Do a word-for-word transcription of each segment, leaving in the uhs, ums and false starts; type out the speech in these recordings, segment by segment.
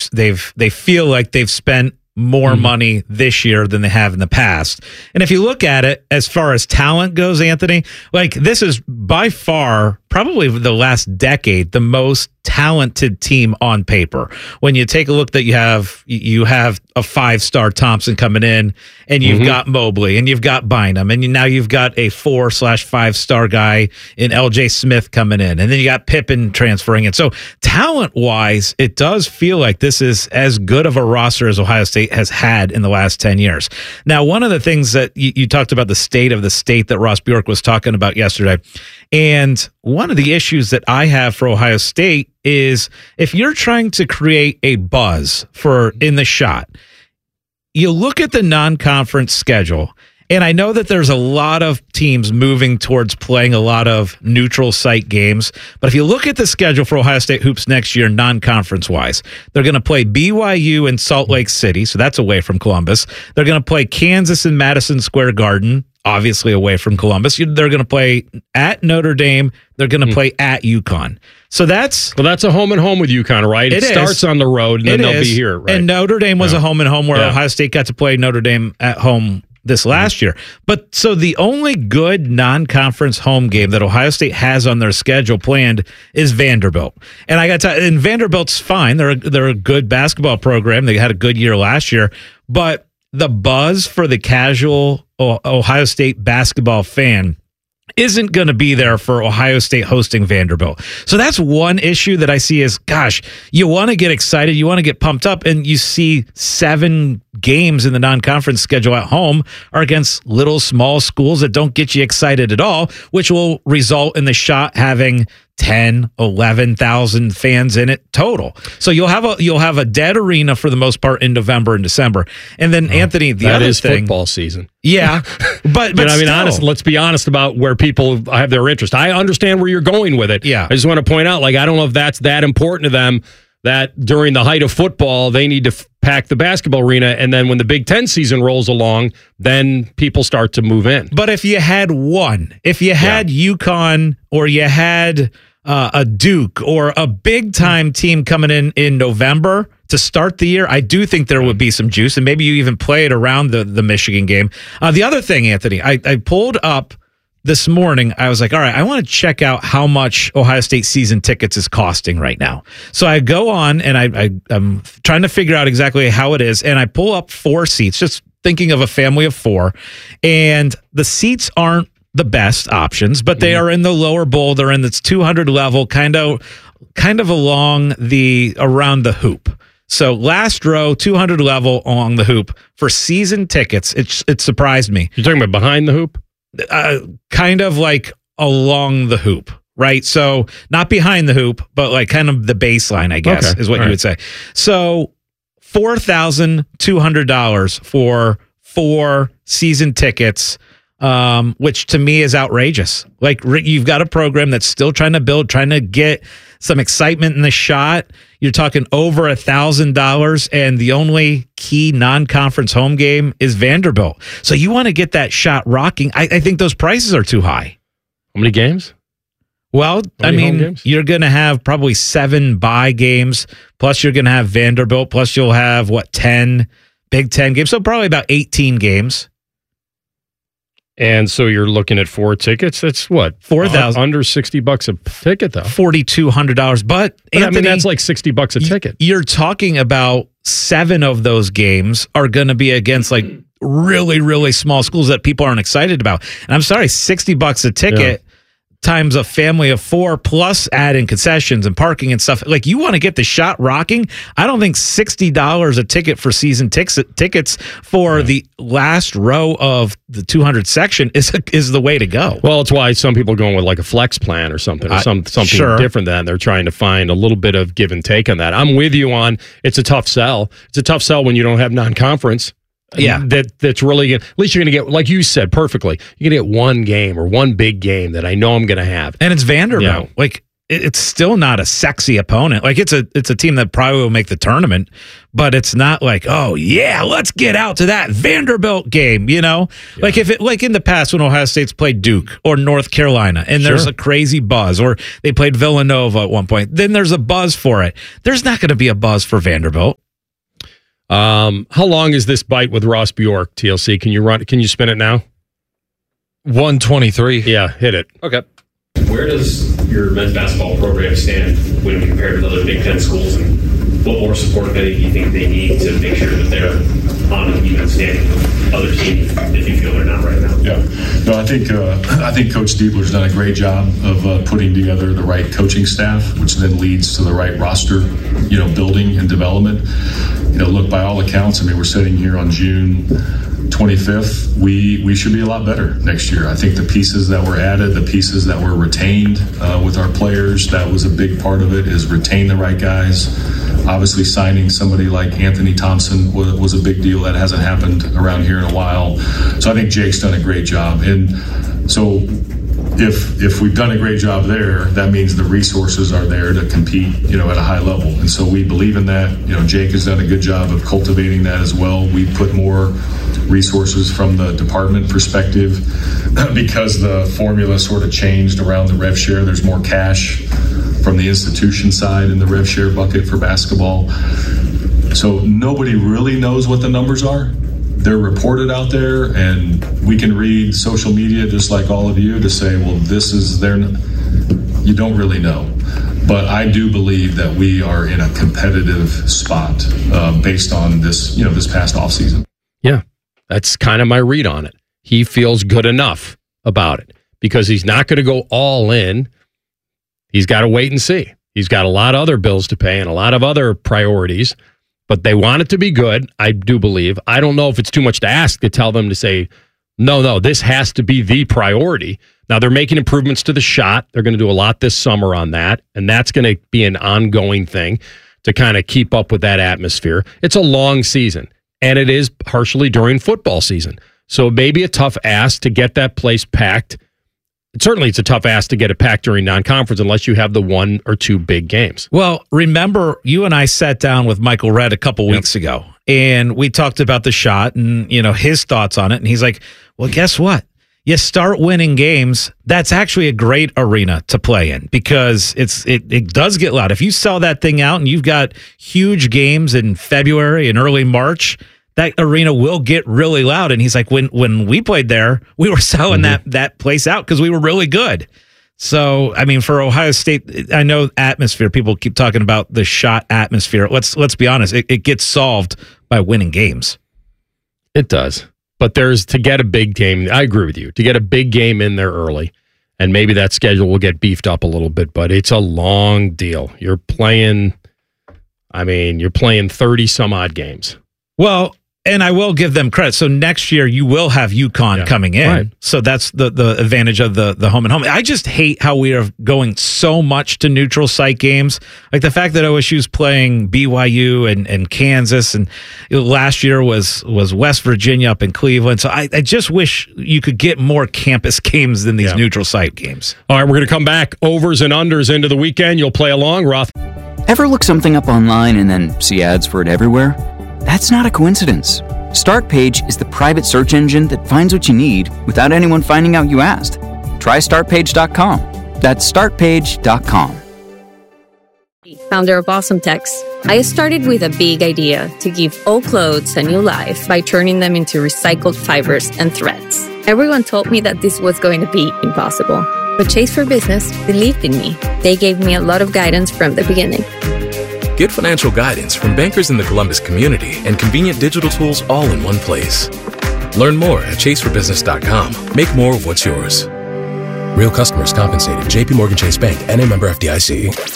they've they've they feel like they've spent more mm-hmm. money this year than they have in the past. And if you look at it as far as talent goes, Anthony, like this is by far probably the last decade the most talented team on paper. When you take a look that you have you have a five-star Thompson coming in, and you've mm-hmm. got Mobley, and you've got Bynum, and you, now you've got a four slash five-star guy in L J Smith coming in, and then you got Pippen transferring in. So talent-wise, it does feel like this is as good of a roster as Ohio State has had in the last ten years. Now, one of the things that you, you talked about, the state of the state that Ross Bjork was talking about yesterday, and one of the issues that I have for Ohio State is if you're trying to create a buzz for in the shot, you look at the non-conference schedule, and I know that there's a lot of teams moving towards playing a lot of neutral site games, but if you look at the schedule for Ohio State hoops next year, non-conference wise, they're going to play B Y U in Salt Lake City, so that's away from Columbus. They're going to play Kansas in Madison Square Garden, obviously away from Columbus. They're going to play at Notre Dame. They're going to play at UConn. So that's well, that's a home and home with UConn, right? It, it starts on the road, and then it they'll is. be here. Right? And Notre Dame was yeah. a home and home where yeah. Ohio State got to play Notre Dame at home this last mm-hmm. year. But so the only good non-conference home game that Ohio State has on their schedule planned is Vanderbilt. And I got to, and Vanderbilt's fine. They're a, they're a good basketball program. They had a good year last year, but the buzz for the casual Ohio State basketball fan isn't going to be there for Ohio State hosting Vanderbilt. So that's one issue that I see is, gosh, you want to get excited, you want to get pumped up, and you see seven games in the non-conference schedule at home are against little small schools that don't get you excited at all, which will result in the shot having ten, eleven thousand fans in it total. So you'll have a you'll have a dead arena for the most part in November and December. And then, oh, Anthony, the that other is thing, football season. Yeah. But, but I mean, still. honest, let's be honest about where people have their interest. I understand where you're going with it. Yeah. I just want to point out, like, I don't know if that's that important to them that during the height of football, they need to f- pack the basketball arena, and then when the Big Ten season rolls along, then people start to move in. But if you had one, if you had yeah. UConn or you had uh, a Duke or a big-time team coming in in November to start the year, I do think there would be some juice, and maybe you even play it around the, the Michigan game. Uh, the other thing, Anthony, I, I pulled up this morning, I was like, all right, I want to check out how much Ohio State season tickets is costing right now. So I go on and I, I, I'm trying to figure out exactly how it is. And I pull up four seats, just thinking of a family of four. And the seats aren't the best options, but they are in the lower bowl. They're in this two hundred level, kind of, kind of along the, around the hoop. So last row, two hundred level along the hoop for season tickets. It, it surprised me. You're talking about behind the hoop? Uh, kind of like along the hoop, right? So not behind the hoop, but like kind of the baseline, I guess, okay. is what All you right. would say. So four thousand two hundred dollars for four season tickets, um, which to me is outrageous. Like, you've got a program that's still trying to build, trying to get some excitement in the shot. You're talking over a thousand dollars, and the only key non-conference home game is Vanderbilt. So you want to get that shot rocking. I, I think those prices are too high. How many games? Well, I mean, you're going to have probably seven bye games, plus you're going to have Vanderbilt, plus you'll have, what, ten Big Ten games? So probably about eighteen games. And so you're looking at four tickets. That's what? four thousand. Uh, under sixty bucks a ticket, though. forty-two hundred dollars. But, but Anthony, I mean, that's like sixty bucks a ticket. You're talking about seven of those games are going to be against like really, really small schools that people aren't excited about. And I'm sorry, sixty bucks a ticket. Yeah. Times a family of four, plus add in concessions and parking and stuff. Like, you want to get the shot rocking. I don't think sixty dollars a ticket for season tix- tickets for yeah. the last row of the two hundred section is is the way to go. Well, it's why some people are going with like a flex plan or something, or uh, some, something sure. different than they're trying to find a little bit of give and take on that. I'm with you on it's a tough sell. It's a tough sell when you don't have non-conference. Yeah, that that's really good. At least you're going to get, like you said perfectly, you're going to get one game or one big game that I know I'm going to have. And it's Vanderbilt. Yeah. Like, it, it's still not a sexy opponent. Like it's a it's a team that probably will make the tournament, but it's not like, oh yeah, let's get out to that Vanderbilt game, you know? Yeah. Like if it like in the past when Ohio State's played Duke or North Carolina and there's sure. a crazy buzz, or they played Villanova at one point, then there's a buzz for it. There's not going to be a buzz for Vanderbilt. Um, how long is this bite with Ross Bjork, T L C? Can you run? Can you spin it now? one twenty-three. Yeah, hit it. Okay. Where does your men's basketball program stand when compared to other Big Ten schools, and what more support, if any, do you think they need to make sure that they're on an even standing with other teams if you feel they're not right now? Yeah, no, I think uh, I think Coach Diebler's done a great job of uh, putting together the right coaching staff, which then leads to the right roster, you know, building and development. You know, look, by all accounts, I mean, we're sitting here on June twenty-fifth. We we should be a lot better next year. I think the pieces that were added, the pieces that were retained uh, with our players, that was a big part of it, is retain the right guys. Obviously, signing somebody like Anthony Thompson was, was a big deal. That hasn't happened around here in a while. So I think Jake's done a great job. And so if if we've done a great job there, that means the resources are there to compete, you know, at a high level. And so we believe in that. You know, Jake has done a good job of cultivating that as well. We put more resources from the department perspective because the formula sort of changed around the rev share. There's more cash from the institution side in the rev share bucket for basketball. So nobody really knows what the numbers are. They're reported out there, and we can read social media just like all of you to say, well, this is their. You don't really know. But I do believe that we are in a competitive spot uh, based on this, you know, this past offseason. Yeah, that's kind of my read on it. He feels good enough about it because he's not going to go all in. He's got to wait and see. He's got a lot of other bills to pay and a lot of other priorities, but they want it to be good, I do believe. I don't know if it's too much to ask to tell them to say, no, no, this has to be the priority. Now, they're making improvements to the shot. They're going to do a lot this summer on that, and that's going to be an ongoing thing to kind of keep up with that atmosphere. It's a long season, and it is partially during football season. So maybe a tough ask to get that place packed. Certainly, it's a tough ask to get it packed during non-conference unless you have the one or two big games. Well, remember, you and I sat down with Michael Redd a couple yep. weeks ago, and we talked about the shot and, you know, his thoughts on it. And he's like, well, guess what? You start winning games, that's actually a great arena to play in because it's it, it does get loud. If you sell that thing out and you've got huge games in February and early March, that arena will get really loud. And he's like, when when we played there, we were selling mm-hmm. that that place out because we were really good. So, I mean, for Ohio State, I know atmosphere, people keep talking about the shot atmosphere. Let's let's be honest, it, it gets solved by winning games. It does. But there's to get a big game, I agree with you, to get a big game in there early, and maybe that schedule will get beefed up a little bit, but it's a long deal. You're playing, I mean, you're playing thirty some odd games. Well, and I will give them credit. So next year you will have UConn yeah, coming in. Right. So that's the, the advantage of the, the home and home. I just hate how we are going so much to neutral site games. Like the fact that O S U's playing B Y U and, and Kansas, and last year was was West Virginia up in Cleveland. So I, I just wish you could get more campus games than these yeah. neutral site games. All right, we're going to come back. Overs and unders into the weekend. You'll play along, Roth. Ever look something up online and then see ads for it everywhere? That's not a coincidence. StartPage is the private search engine that finds what you need without anyone finding out you asked. Try start page dot com. That's start page dot com. Founder of Awesome Text, I started with a big idea to give all clothes a new life by turning them into recycled fibers and threads. Everyone told me that this was going to be impossible, but Chase for Business believed in me. They gave me a lot of guidance from the beginning. Get financial guidance from bankers in the Columbus community and convenient digital tools all in one place. Learn more at chase for business dot com. Make more of what's yours. Real customers compensated. J P Morgan Chase Bank, N A member F D I C.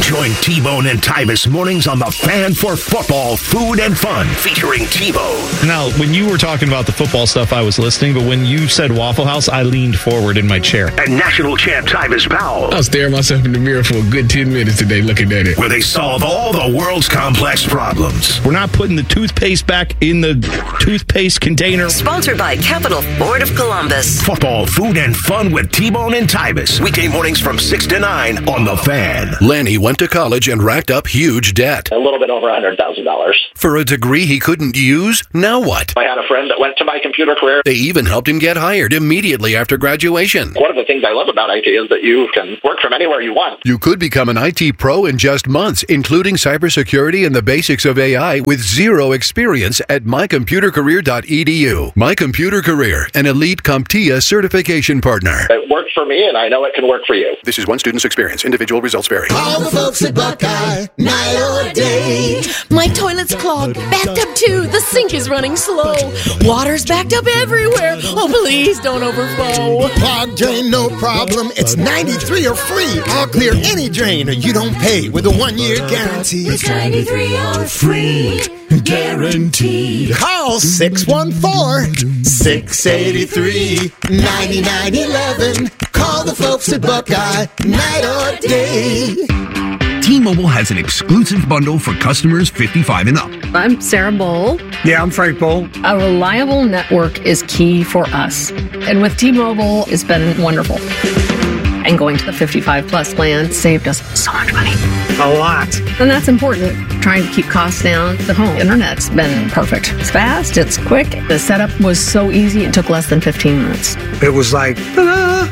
Join T-Bone and Tyvis mornings on the Fan for football, food, and fun, featuring T-Bone. Now, when you were talking about the football stuff, I was listening, but when you said Waffle House, I leaned forward in my chair. And national champ Tyvis Powell. I was staring myself in the mirror for a good ten minutes today looking at it. Where they solve all the world's complex problems. We're not putting the toothpaste back in the toothpaste container. Sponsored by Capital Ford of Columbus. Football, food, and fun with T-Bone and Tyvis. Weekday mornings from six to nine on The Fan. Lanny went to college and racked up huge debt. A little bit over one hundred thousand dollars. For a degree he couldn't use? Now what? I had a friend that went to My Computer Career. They even helped him get hired immediately after graduation. One of the things I love about I T is that you can work from anywhere you want. You could become an I T pro in just months, including cybersecurity and the basics of A I with zero experience at my computer career dot e d u. My Computer Career, an elite CompTIA certification partner. It worked for me, and I know it can work for you. This is one student's experience. Individual results vary. All the folks at Buckeye, night or day. My toilet's clogged, backed up too. The sink is running slow. Water's backed up everywhere. Oh, please don't overflow. Clogged drain, no problem. It's ninety-three or free. I'll clear any drain or you don't pay with a one-year guarantee. It's ninety-three or free. Guaranteed. Call six one four, six eight three, nine nine one one. Call the folks at Buckeye, night or day. T-Mobile has an exclusive bundle for customers fifty-five and up. I'm Sarah Bowl. Yeah, I'm Frank Bowl. A reliable network is key for us. And with T-Mobile, it's been wonderful. And going to the fifty-five plus plan saved us so much money. A lot. And that's important. Trying to keep costs down. The home internet's been perfect. It's fast, it's quick. The setup was so easy, it took less than fifteen minutes. It was like, ta-da!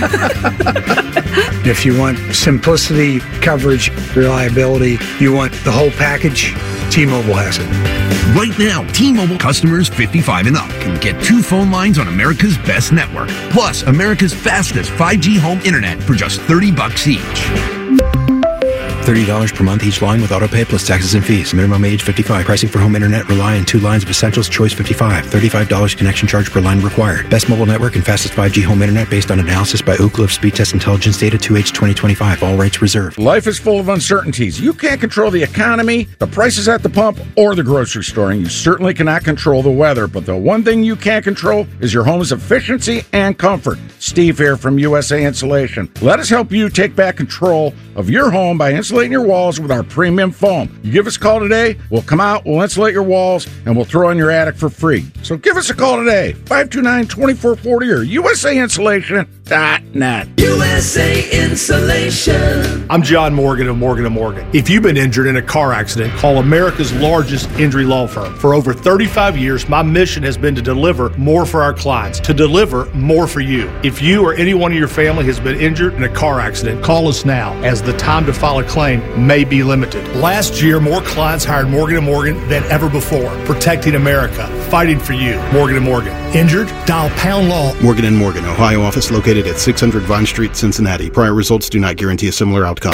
If you want simplicity, coverage, reliability, you want the whole package, T-Mobile has it. Right now, T-Mobile customers fifty-five and up can get two phone lines on America's best network, plus America's fastest five G home internet for just thirty bucks each. thirty dollars per month each line with autopay plus taxes and fees. Minimum age fifty-five. Pricing for home internet rely on two lines of Essentials. Choice fifty-five. thirty-five dollars connection charge per line required. Best mobile network and fastest five G home internet based on analysis by Ookla of Speed Test Intelligence data two H twenty twenty-five. All rights reserved. Life is full of uncertainties. You can't control the economy, the prices at the pump, or the grocery store, and you certainly cannot control the weather. But the one thing you can control is your home's efficiency and comfort. Steve here from U S A Insulation. Let us help you take back control of your home by insulating your walls with our premium foam. You give us a call today, we'll come out, we'll insulate your walls, and we'll throw in your attic for free. So give us a call today, five two nine, two four four zero or U S A Insulation dot net. U S A Insulation. I'm John Morgan of Morgan and Morgan. If you've been injured in a car accident, call America's largest injury law firm. For over thirty-five years, my mission has been to deliver more for our clients, to deliver more for you. If you or anyone in your family has been injured in a car accident, call us now, as the time to file a claim may be limited. Last year, more clients hired Morgan and Morgan than ever before, protecting America, fighting for you. Morgan and Morgan. Injured? Dial pound law. Morgan and Morgan, Ohio office located at six hundred Vine Street, Cincinnati. Prior results do not guarantee a similar outcome.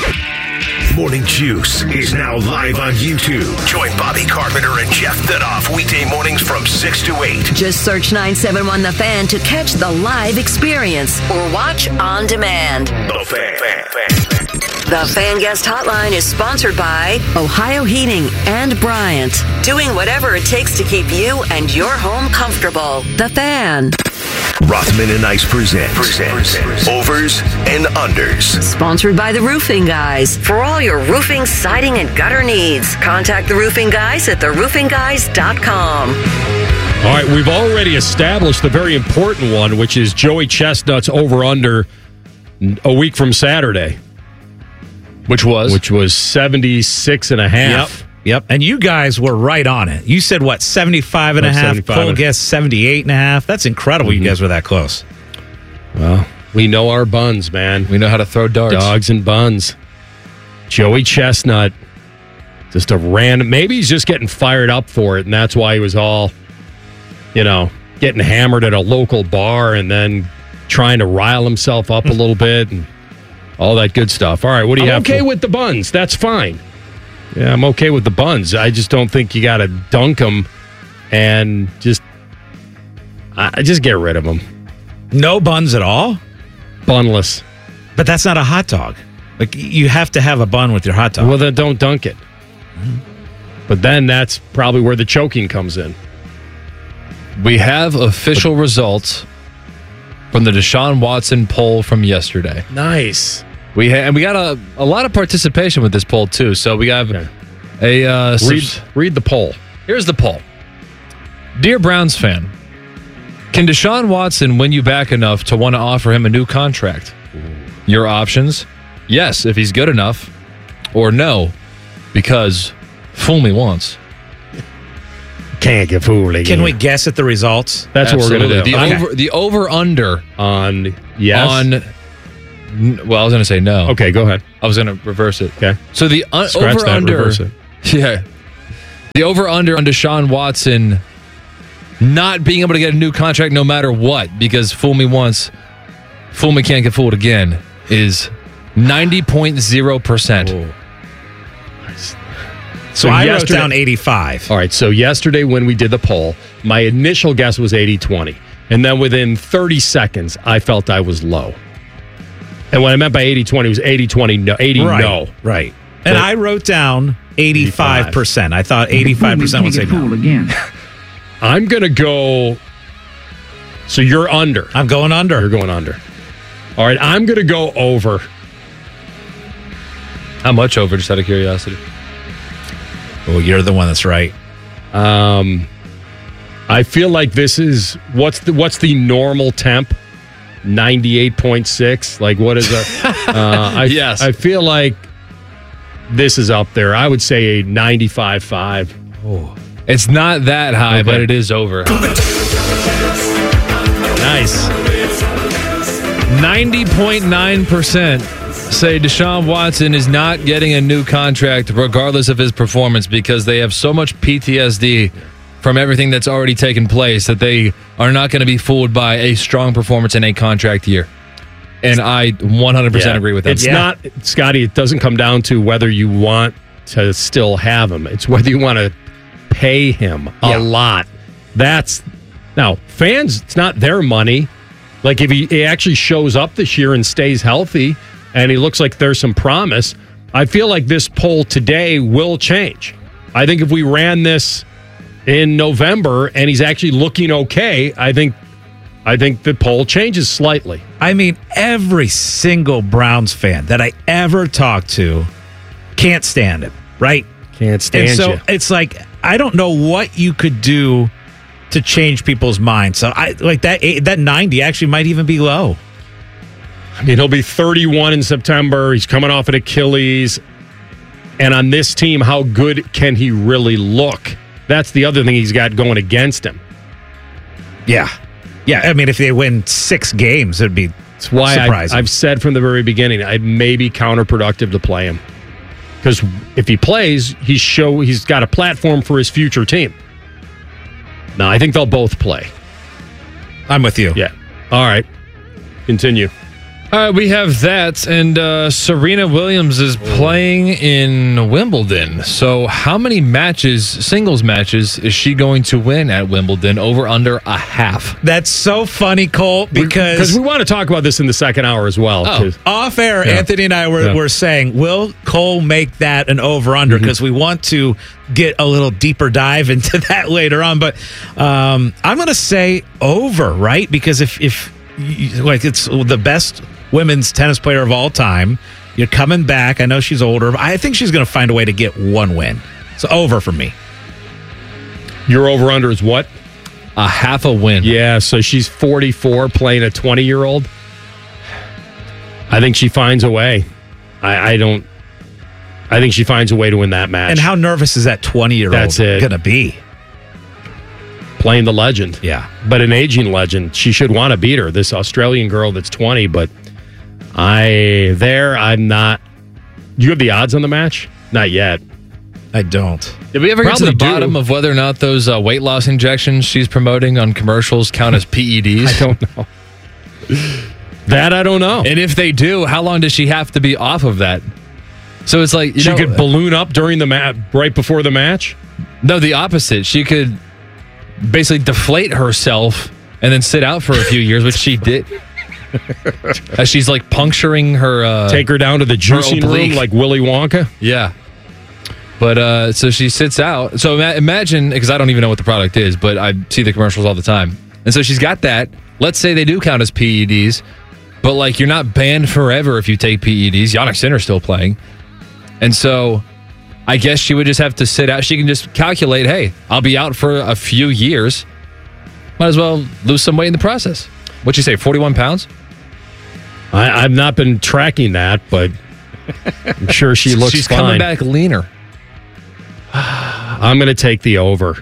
Morning Juice is now live on YouTube. Join Bobby Carpenter and Jeff Thidoff weekday mornings from six to eight. Just search nine seven one The Fan to catch the live experience or watch on demand. The Fan. fan, fan. The Fan Guest Hotline is sponsored by Ohio Heating and Bryant. Doing whatever it takes to keep you and your home comfortable. The Fan. Rothman and Ice presents, presents Overs and Unders. Sponsored by the Roofing Guys. For all your roofing, siding, and gutter needs, contact the Roofing Guys at the roofing guys dot com. All right, we've already established the very important one, which is Joey Chestnut's over-under a week from Saturday. Which was? Which was seventy-six and a half. Yep. Yep. And you guys were right on it. You said, what, seventy-five and a half? Cole guessed seventy-eight and a half. That's incredible. Mm-hmm. You guys were that close. Well, we know our buns, man. We know how to throw darts. Dogs and buns. Joey Chestnut, just a random, maybe he's just getting fired up for it, and that's why he was all, you know, getting hammered at a local bar and then trying to rile himself up a little bit and all that good stuff. All right, what do you I'm have? okay for? with the buns. That's fine. Yeah, I'm okay with the buns. I just don't think you got to dunk them and just, I just get rid of them. No buns at all? Bunless. But that's not a hot dog. Like, you have to have a bun with your hot dog. Well, then don't dunk it. But then that's probably where the choking comes in. We have official but, results from the Deshaun Watson poll from yesterday. Nice. We ha- and we got a, a lot of participation with this poll too. So we have okay. a uh, read, subs- read the poll. Here's the poll. Dear Browns fan, can Deshaun Watson win you back enough to want to offer him a new contract? Ooh. Your options: yes, if he's good enough, or no, because fool me once. Can't get fooled again. Can we guess at the results? That's Absolutely. what we're going to do. The okay. over the over under on yes on. Well, I was going to say no. Okay, go ahead. I was going to reverse it. Okay. So the un- Scratch over that, under. Reverse it. Yeah. The over under on Deshaun Watson not being able to get a new contract no matter what, because fool me once, fool me can't get fooled again, is ninety point zero percent. So, so I wrote down eighty-five. All right, so yesterday when we did the poll, my initial guess was eighty twenty. And then within thirty seconds, I felt I was low. And what I meant by eighty twenty was eighty twenty, no, eighty right, no. Right. And but I wrote down eighty-five percent. I thought eighty-five percent would say no. Again. I'm going to go. So you're under. I'm going under. You're going under. All right, I'm going to go over. How much over, just out of curiosity? Oh, you're the one that's right. Um, I feel like this is what's the what's the normal temp? ninety-eight point six. Like what is a? uh, I, yes, I feel like this is up there. I would say a ninety-five point five. Oh, it's not that high, okay. But it is over. Nice. ninety point nine percent. Say Deshaun Watson is not getting a new contract regardless of his performance because they have so much P T S D from everything that's already taken place that they are not going to be fooled by a strong performance in a contract year. And I one hundred percent yeah. agree with that. It's yeah. not, Scotty, it doesn't come down to whether you want to still have him. It's whether you want to pay him a yeah. lot. That's, now, fans, it's not their money. Like if he, he actually shows up this year and stays healthy, and he looks like there's some promise, I feel like this poll today will change. I think if we ran this in November and he's actually looking okay, I think I think the poll changes slightly. I mean, every single Browns fan that I ever talked to can't stand him, right? Can't stand and so you. It's like, I don't know what you could do to change people's minds. So I like that that ninety actually might even be low. I mean, he'll be thirty-one in September. He's coming off an Achilles. And on this team, how good can he really look? That's the other thing he's got going against him. Yeah. Yeah, I mean, if they win six games, it'd be That's why surprising. I, I've said from the very beginning, it may be counterproductive to play him. Because if he plays, he's, show, he's got a platform for his future team. No, I think they'll both play. I'm with you. Yeah. All right. Continue. All right, we have that, and uh, Serena Williams is playing in Wimbledon. So how many matches, singles matches, is she going to win at Wimbledon? Over, under a half. That's so funny, Cole, because... Because we want to talk about this in the second hour as well. Oh, off air, yeah. Anthony and I were, yeah. were saying, will Cole make that an over-under? Because mm-hmm. we want to get a little deeper dive into that later on. But um, I'm going to say over, right? Because if, if you, like, it's the best women's tennis player of all time. You're coming back. I know she's older, but I think she's going to find a way to get one win. So over for me. Your over-under is what? A half a win. Yeah, so she's forty-four playing a twenty-year-old. I think she finds a way. I, I don't... I think she finds a way to win that match. And how nervous is that twenty-year-old going to be? Playing the legend. Yeah. But an aging legend. She should want to beat her, this Australian girl that's twenty, but I, there, I'm not. Do you have the odds on the match? Not yet. I don't. Did we ever Probably get to the do. bottom of whether or not those uh, weight loss injections she's promoting on commercials count as P E Ds? I don't know. That I don't know. And if they do, how long does she have to be off of that? So it's like, you she know, could balloon up during the match, right before the match? No, the opposite. She could basically deflate herself and then sit out for a few years, which she did. As she's like puncturing her. Uh, Take her down to the juicing room like Willy Wonka. Yeah. But uh, so she sits out. So ima- imagine, because I don't even know what the product is, but I see the commercials all the time. And so she's got that. Let's say they do count as P E Ds, but like you're not banned forever if you take P E Ds. Yannick Sinner's still playing. And so I guess she would just have to sit out. She can just calculate, hey, I'll be out for a few years. Might as well lose some weight in the process. What'd you say, forty-one pounds? I, I've not been tracking that, but I'm sure she looks She's fine. coming back leaner. I'm going to take the over.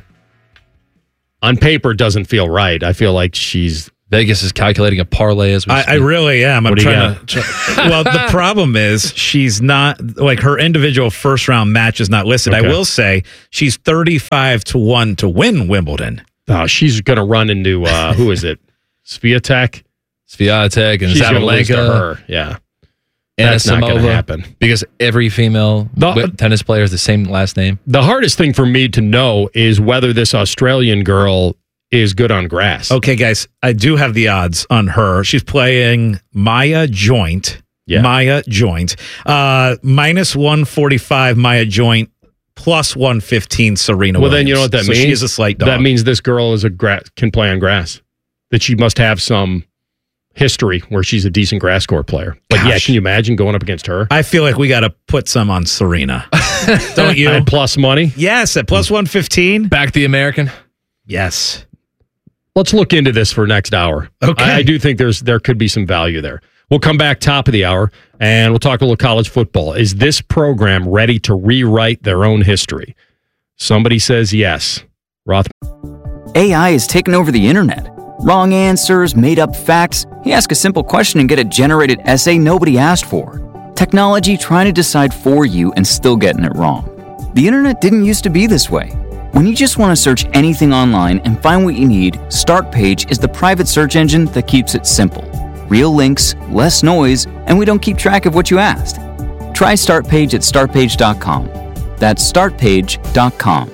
On paper, it doesn't feel right. I feel like she's... Vegas is calculating a parlay as we I, I really am. I'm What do you trying got? to. Try, well, the problem is she's not like her individual first round match is not listed. Okay. I will say she's thirty-five to one to win Wimbledon. Oh, she's going to run into, uh, who is it? Swiatek? Swiatek and She's gonna lose to Sabalenka. her. Yeah. And That's not going to Samova, happen. Because every female The- tennis player has the same last name. The hardest thing for me to know is whether this Australian girl is good on grass. Okay, guys, I do have the odds on her. She's playing Maya Joint. Yeah. Maya Joint. Uh, minus one forty-five Maya Joint, plus one fifteen Serena Well, Williams. then you know what that so means? She is a slight dog. That means this girl is a gra- can play on grass. That she must have some history where she's a decent grass court player. But yeah, Gosh. can you imagine going up against her? I feel like we got to put some on Serena. Don't you? At plus money? Yes, at plus one fifteen. Back the American? Yes. Let's look into this for next hour. Okay. I, I do think there's there could be some value there. We'll come back top of the hour and we'll talk a little college football. Is this program ready to rewrite their own history? Somebody says yes. Roth. A I has taken over the internet. Wrong answers, made up facts. You ask a simple question and get a generated essay nobody asked for. Technology trying to decide for you and still getting it wrong. The internet didn't used to be this way. When you just want to search anything online and find what you need, Startpage is the private search engine that keeps it simple. Real links, less noise, and we don't keep track of what you asked. Try Startpage at startpage dot com. That's startpage dot com.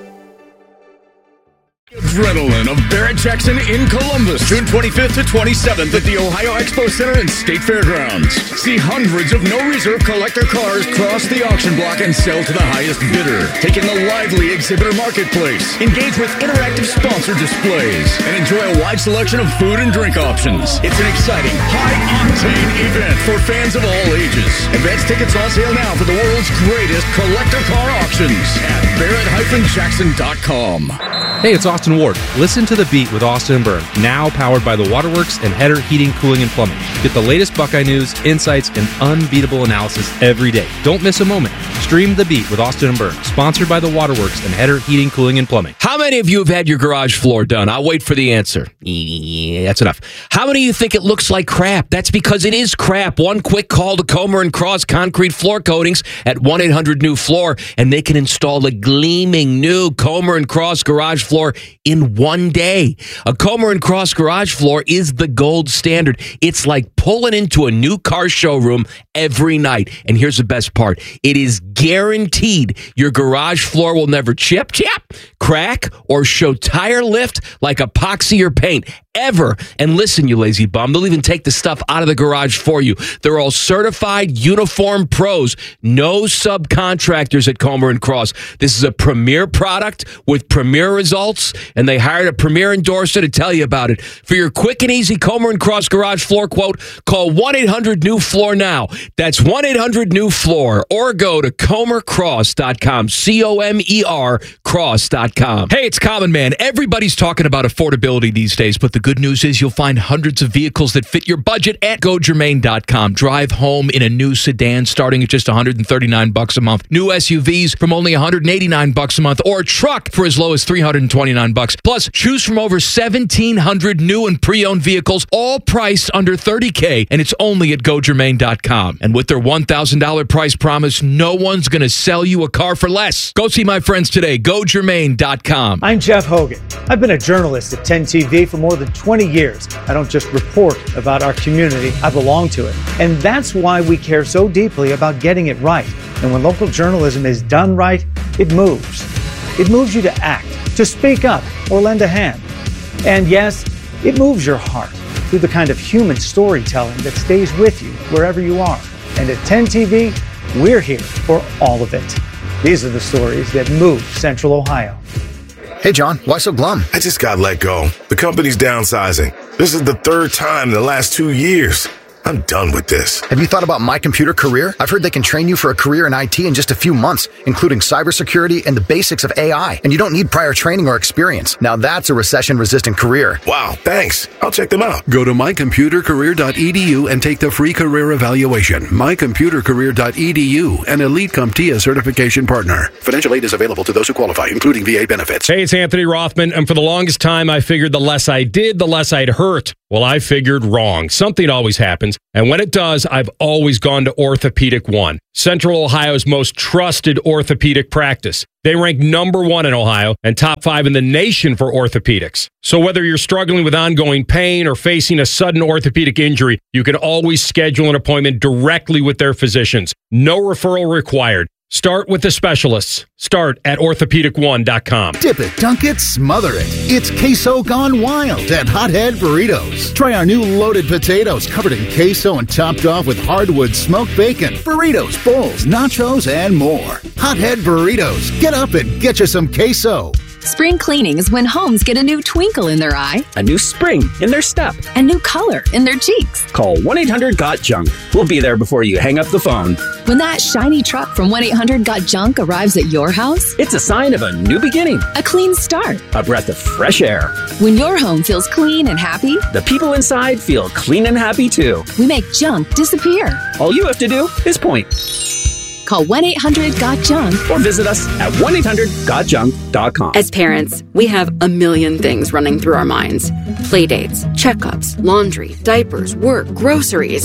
Adrenaline of Barrett Jackson in Columbus, June twenty-fifth to twenty-seventh at the Ohio Expo Center and State Fairgrounds. See hundreds of no-reserve collector cars cross the auction block and sell to the highest bidder. Take in the lively exhibitor marketplace. Engage with interactive sponsor displays and enjoy a wide selection of food and drink options. It's an exciting, high-octane event for fans of all ages. Advance tickets on sale now for the world's greatest collector car auctions at barrett jackson dot com. Hey, it's Austin Ward. Listen to The Beat with Austin and Byrne, now powered by the Waterworks and Header Heating, Cooling, and Plumbing. Get the latest Buckeye news, insights, and unbeatable analysis every day. Don't miss a moment. Stream The Beat with Austin and Byrne, sponsored by the Waterworks and Header Heating, Cooling, and Plumbing. How many of you have had your garage floor done? I'll wait for the answer. Yeah, that's enough. How many of you think it looks like crap? That's because it is crap. One quick call to Comer and Cross Concrete Floor Coatings at one eight hundred new floor, and they can install a gleaming new Comer and Cross garage floor in one day. A Comer and Cross garage floor is the gold standard. It's like pulling into a new car showroom every night. And here's the best part. It is guaranteed your garage floor will never chip, chip, crack, or show tire lift like epoxy or paint. Ever. And listen, you lazy bum, they'll even take the stuff out of the garage for you. They're all certified uniform pros. No subcontractors at Comer and Cross. This is a premier product with premier results, and they hired a premier endorser to tell you about it. For your quick and easy Comer and Cross garage floor quote, call one eight hundred new floor now. That's one eight hundred new floor, or go to comer cross dot com. C O M E R cross dot com. Hey, it's Common Man. Everybody's talking about affordability these days, but the good news is you'll find hundreds of vehicles that fit your budget at go germain dot com. Drive home in a new sedan starting at just one hundred thirty-nine bucks a month. New S U Vs from only one hundred eighty-nine bucks a month, or a truck for as low as three hundred twenty-nine bucks. Plus, choose from over seventeen hundred new and pre-owned vehicles, all priced under thirty K, and it's only at go germain dot com. And with their one thousand dollars price promise, no one's going to sell you a car for less. Go see my friends today, go germain dot com. I'm Jeff Hogan. I've been a journalist at ten T V for more than twenty years. I don't just report about our community, I belong to it. And that's why we care so deeply about getting it right. And when local journalism is done right, it moves. It moves you to act, to speak up, or lend a hand. And yes, it moves your heart. through the kind of human storytelling that stays with you wherever you are. And at ten T V, we're here for all of it. These are the stories that move Central Ohio. Hey, John, why so glum? I just got let go. The company's downsizing. This is the third time in the last two years. I'm done with this. Have you thought about My Computer Career? I've heard they can train you for a career in I T in just a few months, including cybersecurity and the basics of A I. And you don't need prior training or experience. Now that's a recession-resistant career. Wow, thanks. I'll check them out. Go to my computer career dot e d u and take the free career evaluation. my computer career dot e d u, an Elite CompTIA certification partner. Financial aid is available to those who qualify, including V A benefits. Hey, it's Anthony Rothman, and for the longest time, I figured the less I did, the less I'd hurt. Well, I figured wrong. Something always happens, and when it does, I've always gone to Orthopedic One, Central Ohio's most trusted orthopedic practice. They rank number one in Ohio and top five in the nation for orthopedics. So whether you're struggling with ongoing pain or facing a sudden orthopedic injury, you can always schedule an appointment directly with their physicians. No referral required. Start with the specialists. Start at orthopedic one dot com. Dip it, dunk it, smother it. It's queso gone wild at Hothead Burritos. Try our new loaded potatoes covered in queso and topped off with hardwood smoked bacon, burritos, bowls, nachos, and more. Hothead Burritos. Get up and get you some queso. Spring cleaning is when homes get a new twinkle in their eye, a new spring in their step, a new color in their cheeks. Call one eight hundred got junk. We'll be there before you hang up the phone. When that shiny truck from one eight hundred got junk arrives at your house, it's a sign of a new beginning, a clean start, a breath of fresh air. When your home feels clean and happy, the people inside feel clean and happy too. We make junk disappear. All you have to do is point. Call one eight hundred got junk or visit us at one eight hundred got junk dot com. As parents, we have a million things running through our minds. Playdates, checkups, laundry, diapers, work, groceries.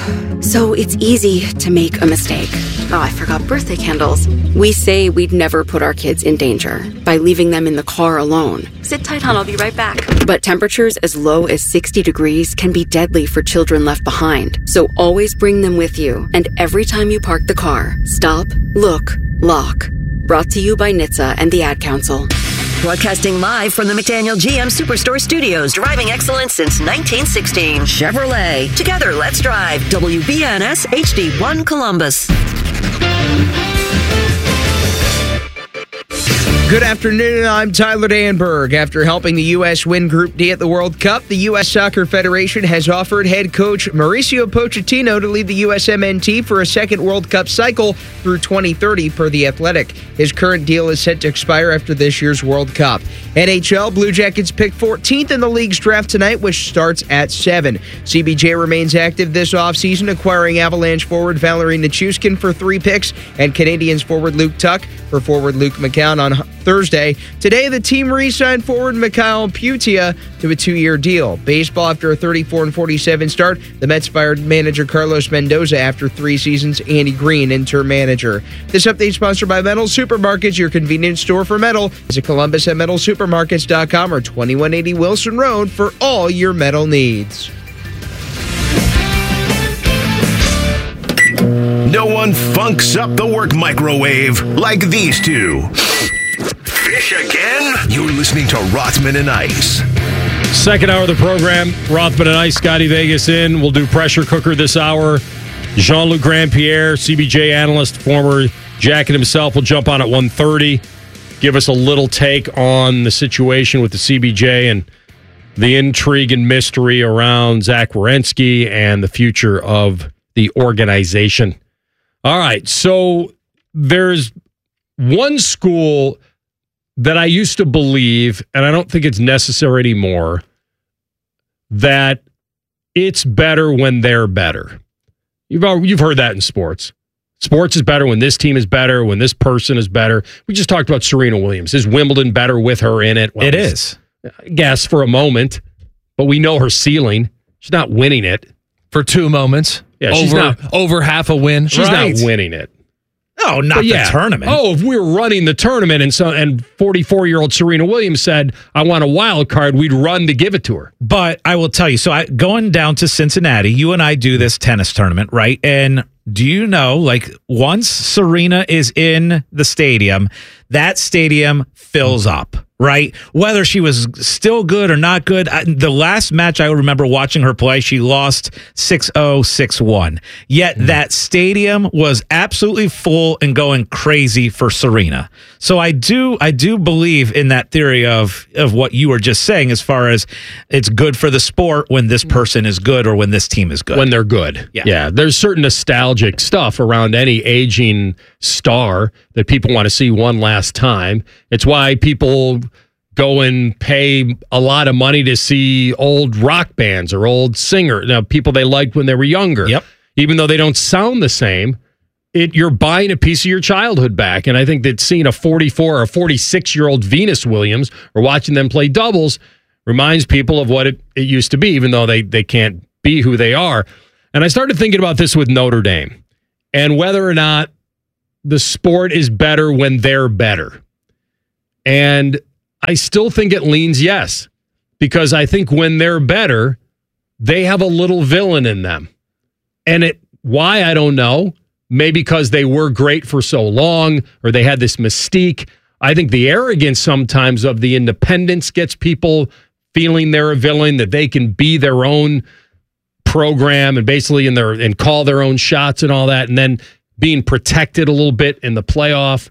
So it's easy to make a mistake. Oh, I forgot birthday candles. We say we'd never put our kids in danger by leaving them in the car alone. Sit tight, hon, I'll be right back. But temperatures as low as sixty degrees can be deadly for children left behind. So always bring them with you. And every time you park the car, stop, look, lock. Brought to you by N H T S A and the Ad Council. Broadcasting live from the McDaniel G M Superstore Studios, driving excellence since nineteen sixteen. Chevrolet. Together, let's drive. W B N S H D one Columbus. Good afternoon, I'm Tyler Danberg. After helping the U S win Group D at the World Cup, the U S Soccer Federation has offered head coach Mauricio Pochettino to lead the U S M N T for a second World Cup cycle through twenty thirty per The Athletic. His current deal is set to expire after this year's World Cup. N H L, Blue Jackets pick fourteenth in the league's draft tonight, which starts at seven. C B J remains active this offseason, acquiring Avalanche forward Valerie Nichushkin for three picks and Canadiens forward Luke Tuck for forward Luke McCown on Thursday. Today, the team re-signed forward Mikhail Putia to a two-year deal. Baseball, after a thirty-four and forty-seven start, the Mets fired manager Carlos Mendoza after three seasons. Andy Green, interim manager. This update is sponsored by Metal Supermarkets, your convenience store for metal. Visit Columbus at metal supermarkets dot com or twenty-one eighty Wilson Road for all your metal needs. No one funks up the work microwave like these two. Fish again? You're listening to Rothman and Ice. Second hour of the program, Rothman and Ice, Scotty Vegas in. We'll do pressure cooker this hour. Jean-Luc Grandpierre, C B J analyst, former Jacket himself, will jump on at one thirty. Give us a little take on the situation with the C B J and the intrigue and mystery around Zach Werenski and the future of the organization. All right, so there's one school that I used to believe, and I don't think it's necessary anymore, that it's better when they're better. You've you've heard that in sports. Sports is better when this team is better, when this person is better. We just talked about Serena Williams. Is Wimbledon better with her in it? Well, it is. I guess for a moment, but we know her ceiling. She's not winning it. For two moments. Yeah, over, she's not over half a win. She's right. not winning it. No, not yeah. the tournament. Oh, if we were running the tournament and so and forty-four-year-old Serena Williams said, I want a wild card, we'd run to give it to her. But I will tell you, so I going down to Cincinnati, you and I do this tennis tournament, right? And do you know, like, once Serena is in the stadium, that stadium fills up. right? Whether she was still good or not good. I, the last match I remember watching her play, she lost six oh, six one. Yet mm. that stadium was absolutely full and going crazy for Serena. So I do I do believe in that theory of, of what you were just saying as far as it's good for the sport when this person is good or when this team is good. When they're good. Yeah. yeah. There's certain nostalgic stuff around any aging star that people want to see one last time. It's why people go and pay a lot of money to see old rock bands or old singers, you know, people they liked when they were younger. Yep. Even though they don't sound the same, it you're buying a piece of your childhood back. And I think that seeing a forty-four or forty-six-year-old Venus Williams or watching them play doubles reminds people of what it, it used to be, even though they, they can't be who they are. And I started thinking about this with Notre Dame and whether or not the sport is better when they're better. And I still think it leans yes, because I think when they're better, they have a little villain in them. And it why, I don't know. Maybe because they were great for so long or they had this mystique. I think the arrogance sometimes of the independence gets people feeling they're a villain, that they can be their own program and basically in their and call their own shots and all that, and then being protected a little bit in the playoff.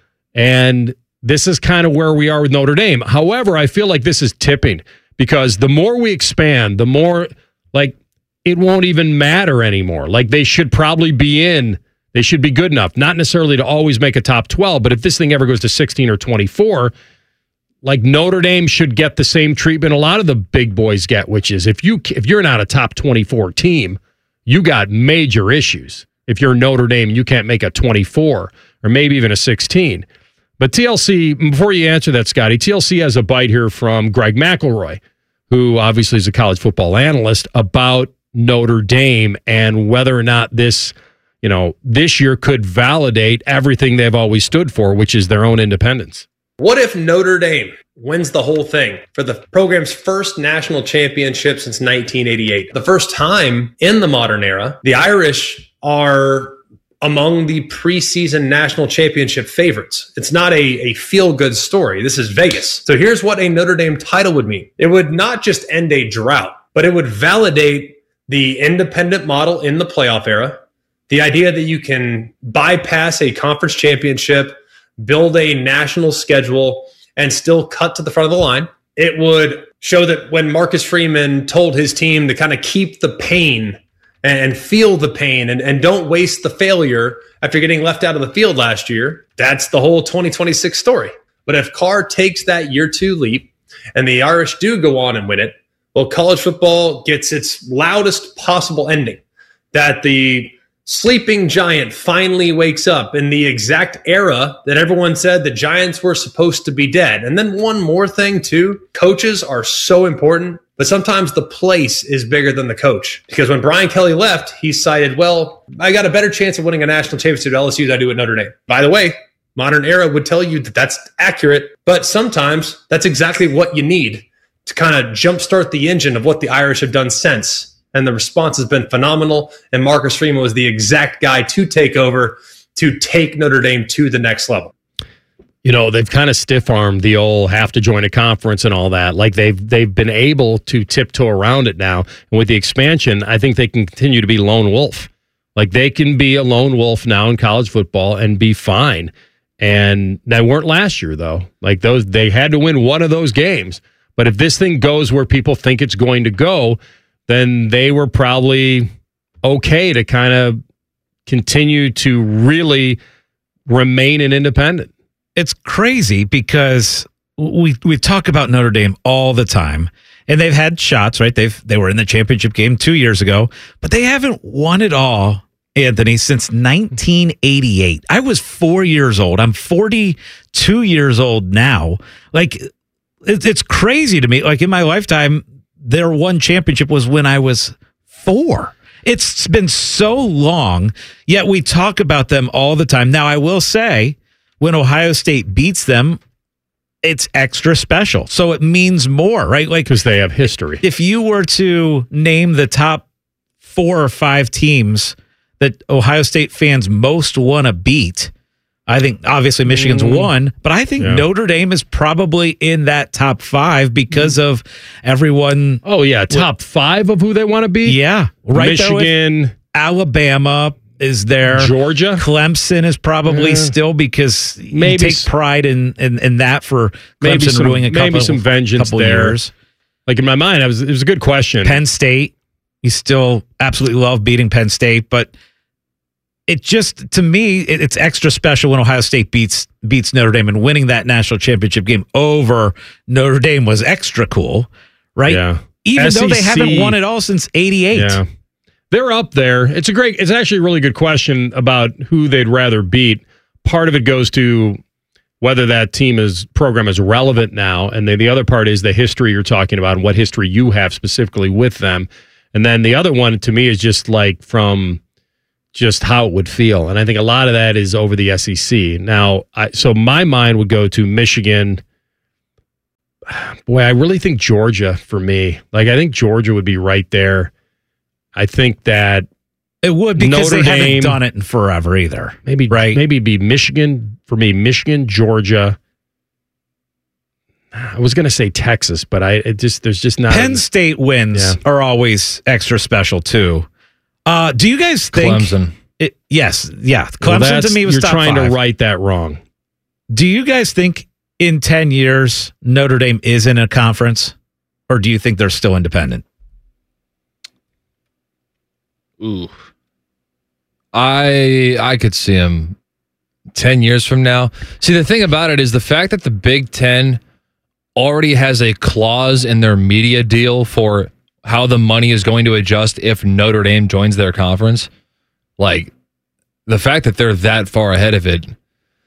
And this is kind of where we are with Notre Dame. However, I feel like this is tipping because the more we expand, the more like it won't even matter anymore. Like they should probably be in, they should be good enough, not necessarily to always make a top twelve, but if this thing ever goes to sixteen or twenty-four, like Notre Dame should get the same treatment a lot of the big boys get, which is if you if you're not a top twenty-four team, you got major issues. If you're Notre Dame, you can't make a twenty-four or maybe even a sixteen. But T L C, before you answer that, Scotty, T L C has a bite here from Greg McElroy, who obviously is a college football analyst, about Notre Dame and whether or not this, you know, this year could validate everything they've always stood for, which is their own independence. What if Notre Dame wins the whole thing for the program's first national championship since nineteen eighty-eight? The first time in the modern era, the Irish are among the preseason national championship favorites. It's not a, a feel-good story. This is Vegas. So here's what a Notre Dame title would mean. It would not just end a drought, but it would validate the independent model in the playoff era, the idea that you can bypass a conference championship, build a national schedule, and still cut to the front of the line. It would show that when Marcus Freeman told his team to kind of keep the pain and feel the pain and, and don't waste the failure after getting left out of the field last year, that's the whole twenty twenty-six story. But if Carr takes that year two leap and the Irish do go on and win it, well, college football gets its loudest possible ending, that the sleeping giant finally wakes up in the exact era that everyone said the Giants were supposed to be dead. And then one more thing, too. Coaches are so important, but sometimes the place is bigger than the coach. Because when Brian Kelly left, he cited, well, I got a better chance of winning a national championship at L S U than I do at Notre Dame. By the way, modern era would tell you that that's accurate, but sometimes that's exactly what you need to kind of jumpstart the engine of what the Irish have done since. And the response has been phenomenal. And Marcus Freeman was the exact guy to take over, to take Notre Dame to the next level. You know, they've kind of stiff-armed the old have to join a conference and all that. Like they've they've been able to tiptoe around it now. And with the expansion, I think they can continue to be lone wolf. Like they can be a lone wolf now in college football and be fine. And they weren't last year, though. Like those, they had to win one of those games. But if this thing goes where people think it's going to go, then they were probably okay to kind of continue to really remain an independent. It's crazy because we we talk about Notre Dame all the time, and they've had shots, right? They've they were in the championship game two years ago, but they haven't won it all, Anthony, since nineteen eighty-eight. I was four years old. I'm forty-two years old now. Like, it, it's crazy to me. Like, in my lifetime, their one championship was when I was four. It's been so long, yet we talk about them all the time. Now, I will say, when Ohio State beats them, it's extra special. So it means more, right? Like, because they have history. If you were to name the top four or five teams that Ohio State fans most want to beat, I think obviously Michigan's Mm. one, but I think Yeah. Notre Dame is probably in that top five because of everyone. Oh, yeah. Top five of who they want to be? Yeah. Right there with Michigan. Alabama is there. Georgia. Clemson is probably Yeah. still because you Maybe take s- pride in, in, in that for Maybe Clemson some, ruling a couple, maybe some vengeance couple there. years. Like in my mind, I was, it was a good question. Penn State, you still absolutely love beating Penn State, but it just, to me, it, it's extra special when Ohio State beats beats Notre Dame, and winning that national championship game over Notre Dame was extra cool, right? Yeah. Even though they S E C haven't won it all since eighty-eight. Yeah. They're up there. It's a great, it's actually a really good question about who they'd rather beat. Part of it goes to whether that team is program is relevant now. And then the other part is the history you're talking about and what history you have specifically with them. And then the other one to me is just like from just how it would feel. And I think a lot of that is over the S E C. Now, I, so my mind would go to Michigan. Boy, I really think Georgia for me. Like, I think Georgia would be right there. I think that it would because Notre they haven't Dame, done it in forever either. Maybe right. Maybe it'd be Michigan for me. Michigan, Georgia. I was going to say Texas, but I it just there's just not. Penn State wins Yeah. are always extra special too. Uh, do you guys think Clemson. It, yes, yeah. Well, Clemson that's- to me was you're top trying five. to write that wrong. Do you guys think in ten years Notre Dame is in a conference, or do you think they're still independent? Ooh. I I could see him ten years from now. See, the thing about it is the fact that the Big Ten already has a clause in their media deal for how the money is going to adjust if Notre Dame joins their conference. Like, the fact that they're that far ahead of it.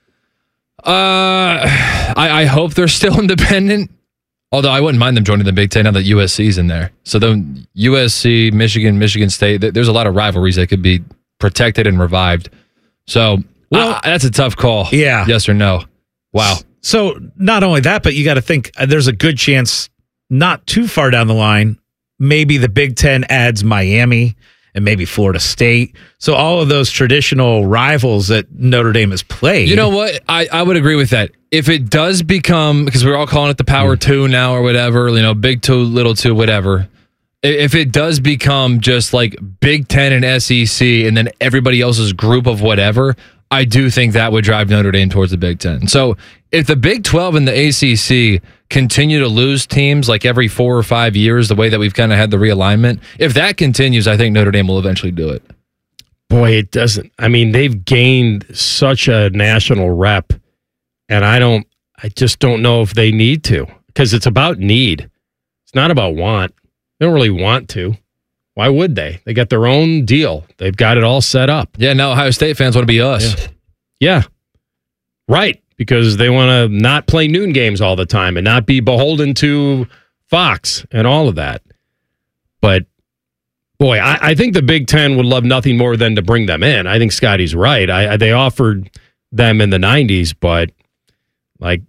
Uh, I, I hope they're still independent. Although I wouldn't mind them joining the Big Ten now that U S C's in there. So then U S C, Michigan, Michigan State, th- there's a lot of rivalries that could be protected and revived. So well, uh, that's a tough call. Yeah. Yes or no. Wow. So not only that, but you got to think uh, there's a good chance not too far down the line, maybe the Big Ten adds Miami and maybe Florida State. So all of those traditional rivals that Notre Dame has played. You know what? I, I would agree with that. If it does become, because we're all calling it the Power mm. Two now or whatever, you know, Big Two, Little Two, whatever. If it does become just like Big Ten and S E C and then everybody else's group of whatever, I do think that would drive Notre Dame towards the Big Ten. So if the Big twelve and the A C C continue to lose teams like every four or five years, the way that we've kind of had the realignment, if that continues, I think Notre Dame will eventually do it. Boy, it doesn't. I mean, they've gained such a national rep, and I don't, I just don't know if they need to, because it's about need. It's not about want. They don't really want to. Why would they? They got their own deal. They've got it all set up. Yeah, now Ohio State fans want to be us. Yeah. yeah. Right. Because they want to not play noon games all the time and not be beholden to Fox and all of that. But, boy, I, I think the Big Ten would love nothing more than to bring them in. I think Scotty's right. I, I, they offered them in the nineties, but, like,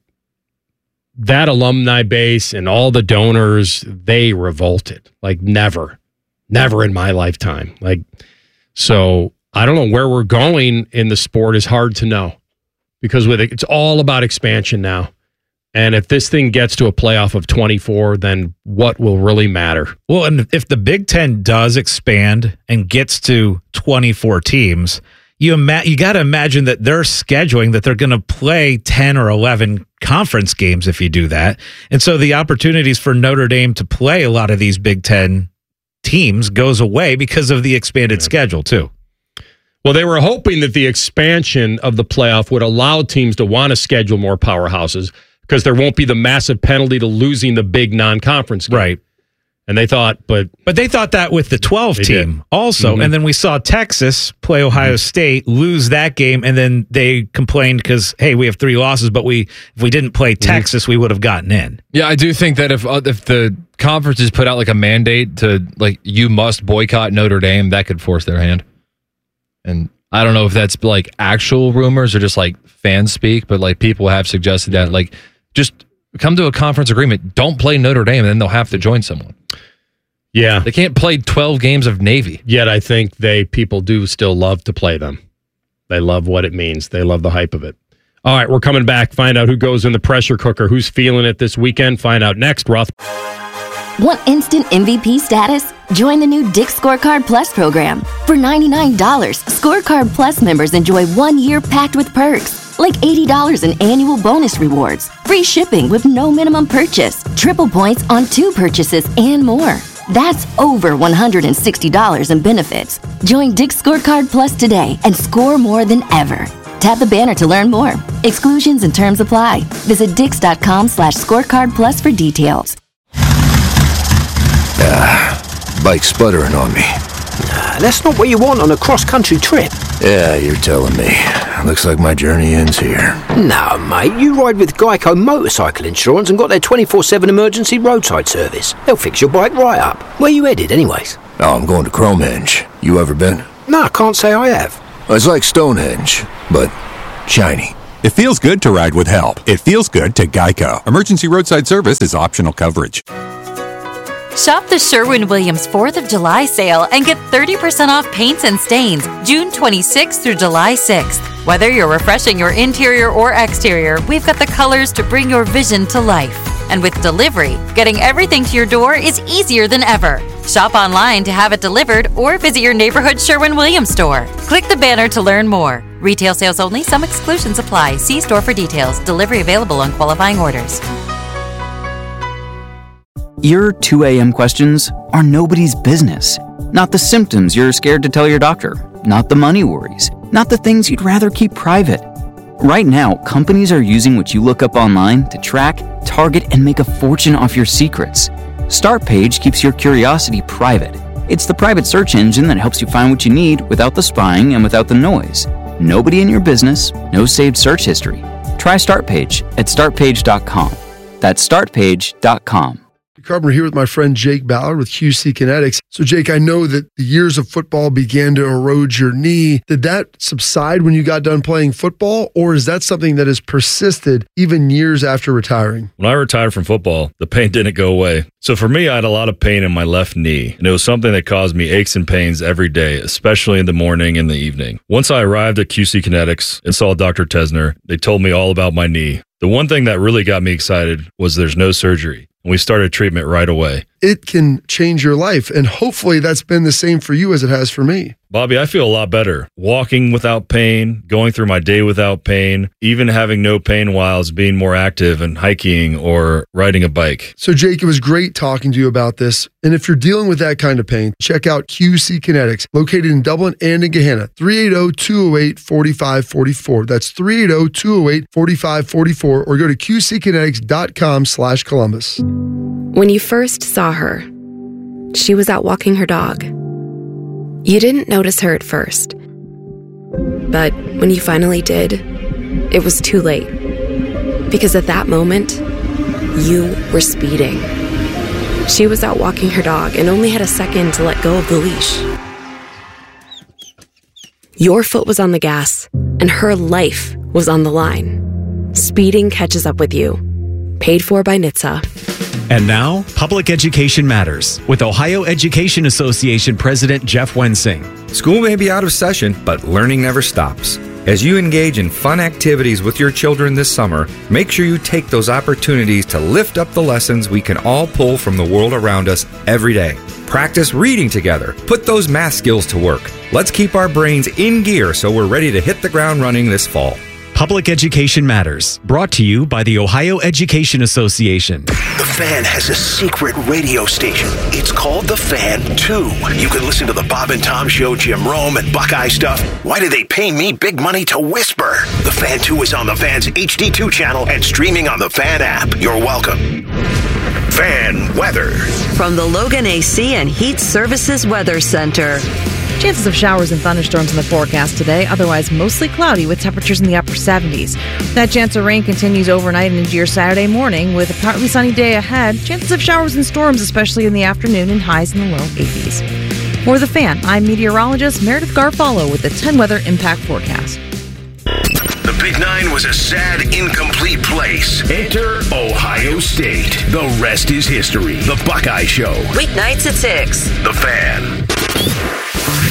that alumni base and all the donors, they revolted. Like, never. Never in my lifetime. Like, so I don't know where we're going in the sport is hard to know. Because with it, it's all about expansion now. And if this thing gets to a playoff of twenty-four, then what will really matter? Well, and if the Big Ten does expand and gets to twenty-four teams, you ima- you got to imagine that they're scheduling that they're going to play ten or eleven conference games if you do that. And so the opportunities for Notre Dame to play a lot of these Big Ten teams goes away because of the expanded yeah. schedule too. Well, they were hoping that the expansion of the playoff would allow teams to want to schedule more powerhouses because there won't be the massive penalty to losing the big non-conference game. Right. And they thought, but... But they thought that with the twelve team did. also. Mm-hmm. And then we saw Texas play Ohio mm-hmm. State, lose that game, and then they complained because, hey, we have three losses, but we if we didn't play Texas, mm-hmm. we would have gotten in. Yeah, I do think that if uh, if the conferences put out like a mandate to, like, you must boycott Notre Dame, that could force their hand. And I don't know if that's like actual rumors or just like fans speak, but like people have suggested that, like, just come to a conference agreement. Don't play Notre Dame, and then they'll have to join someone. Yeah. They can't play twelve games of Navy. Yet I think they people do still love to play them. They love what it means. They love the hype of it. All right, we're coming back. Find out who goes in the pressure cooker, who's feeling it this weekend. Find out next. Roth. Want instant M V P status? Join the new Dick's Scorecard Plus program. For ninety-nine dollars, Scorecard Plus members enjoy one year packed with perks, like eighty dollars in annual bonus rewards, free shipping with no minimum purchase, triple points on two purchases, and more. That's over one hundred sixty dollars in benefits. Join Dick's Scorecard Plus today and score more than ever. Tap the banner to learn more. Exclusions and terms apply. Visit dix.com slash scorecard plus for details. Ah, bike sputtering on me. Nah, that's not what you want on a cross-country trip. Yeah, you're telling me. Looks like my journey ends here. No, mate, you ride with Geico Motorcycle Insurance and got their twenty-four seven emergency roadside service. They'll fix your bike right up. Where you headed, anyways? Oh, I'm going to Cromenge. You ever been? No, I can't say I have. It's like Stonehenge, but shiny. It feels good to ride with help. It feels good to Geico. Emergency roadside service is optional coverage. Shop the Sherwin-Williams fourth of July sale and get thirty percent off paints and stains June twenty-sixth through July sixth. Whether you're refreshing your interior or exterior, we've got the colors to bring your vision to life. And with delivery, getting everything to your door is easier than ever. Shop online to have it delivered or visit your neighborhood Sherwin-Williams store. Click the banner to learn more. Retail sales only. Some exclusions apply. See store for details. Delivery available on qualifying orders. Your two a.m. questions are nobody's business. Not the symptoms you're scared to tell your doctor. Not the money worries. Not the things you'd rather keep private. Right now, companies are using what you look up online to track, target, and make a fortune off your secrets. StartPage keeps your curiosity private. It's the private search engine that helps you find what you need without the spying and without the noise. Nobody in your business, no saved search history. Try StartPage at start page dot com. That's start page dot com. Carpenter here with my friend Jake Ballard with Q C Kinetics. So Jake, I know that the years of football began to erode your knee. Did that subside when you got done playing football, or is that something that has persisted even years after retiring? When I retired from football, the pain didn't go away. So for me, I had a lot of pain in my left knee, and it was something that caused me aches and pains every day, especially in the morning and the evening. Once I arrived at Q C Kinetics and saw Doctor Tesner, they told me all about my knee. The one thing that really got me excited was there's no surgery. We started treatment right away. It can change your life, and hopefully that's been the same for you as it has for me. Bobby, I feel a lot better. Walking without pain, going through my day without pain, even having no pain while I was being more active and hiking or riding a bike. So Jake, it was great talking to you about this. And if you're dealing with that kind of pain, check out Q C Kinetics, located in Dublin and in Gehenna, three eight zero, two zero eight, four five four four. That's three eight zero, two zero eight, four five four four, or go to q c kinetics dot com slash Columbus. When you first saw her, she was out walking her dog. You didn't notice her at first. But when you finally did, it was too late. Because at that moment, you were speeding. She was out walking her dog and only had a second to let go of the leash. Your foot was on the gas, and her life was on the line. Speeding catches up with you. Paid for by N H T S A. And now, Public Education Matters with Ohio Education Association President Jeff Wensing. School may be out of session, but learning never stops. As you engage in fun activities with your children this summer, make sure you take those opportunities to lift up the lessons we can all pull from the world around us every day. Practice reading together. Put those math skills to work. Let's keep our brains in gear so we're ready to hit the ground running this fall. Public Education Matters, brought to you by the Ohio Education Association. The Fan has a secret radio station. It's called The Fan two. You can listen to the Bob and Tom Show, Jim Rome, and Buckeye stuff. Why do they pay me big money to whisper? The Fan two is on the Fan's H D two channel and streaming on the Fan app. You're welcome. Fan weather. From the Logan A C and Heat Services Weather Center. Chances of showers and thunderstorms in the forecast today, otherwise mostly cloudy with temperatures in the upper seventies. That chance of rain continues overnight and into your Saturday morning with a partly sunny day ahead. Chances of showers and storms, especially in the afternoon, and highs in the low eighties. For The Fan, I'm meteorologist Meredith Garfalo with the ten Weather Impact Forecast. The Big Nine was a sad, incomplete place. Enter Ohio State. The rest is history. The Buckeye Show. Weeknights at six. The Fan.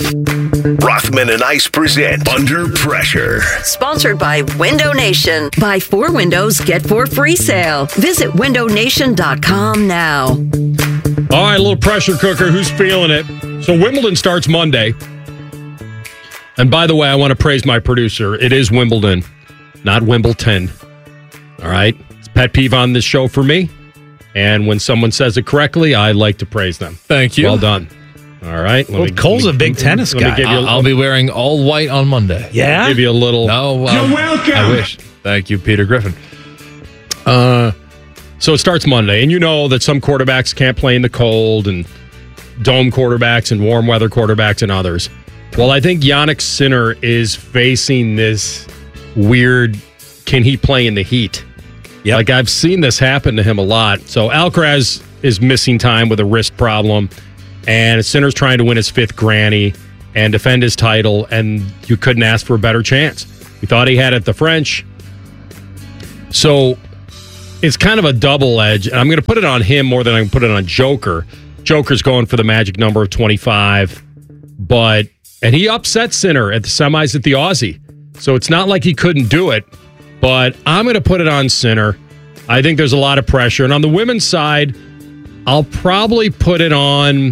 Rothman and Ice present Under Pressure. Sponsored by Window Nation. Buy four windows, get four free sale. Visit window nation dot com now. All right, a little pressure cooker. Who's feeling it? So Wimbledon starts Monday. And by the way, I want to praise my producer. It is Wimbledon, not Wimbledon. All right? It's a pet peeve on this show for me. And when someone says it correctly, I like to praise them. Thank you. Well done. All right. Well, Cole's a big tennis let me guy. give you a- I'll, I'll be wearing all white on Monday. Yeah? I'll give you a little. No, well, You're welcome. I wish. Thank you, Peter Griffin. Uh, so it starts Monday, and you know that some quarterbacks can't play in the cold, and dome quarterbacks and warm weather quarterbacks and others. Well, I think Yannick Sinner is facing this weird, can he play in the heat? Yep. Like, I've seen this happen to him a lot. So Alcaraz is missing time with a wrist problem, and Sinner's trying to win his fifth Granny and defend his title, and you couldn't ask for a better chance. We thought he had it at the French. So it's kind of a double edge, and I'm going to put it on him more than I'm going to put it on Joker. Joker's going for the magic number of twenty-five, but and he upset Sinner at the semis at the Aussie. So it's not like he couldn't do it, but I'm going to put it on Sinner. I think there's a lot of pressure. And on the women's side, I'll probably put it on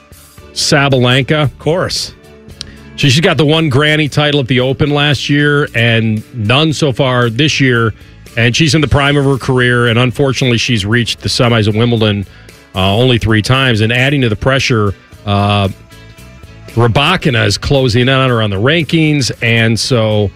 Sabalenka. Of course. So she got the one Granny title at the Open last year and none so far this year. And she's in the prime of her career. And unfortunately, she's reached the semis at Wimbledon uh, only three times. And adding to the pressure, uh, Rybakina is closing in on her on the rankings. And so